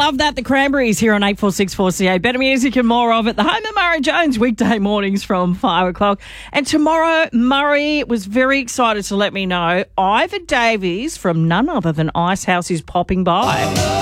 love that. The Cranberries here on 8464CA. Better music and more of it. The home of Murray Jones, weekday mornings from 5 o'clock. And tomorrow, Murray was very excited to let me know Ivor Davies from none other than Icehouse is popping by.